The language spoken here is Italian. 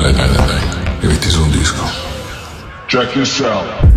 Dai, dai, dai, dai. Mi metti su un disco. Check yourself.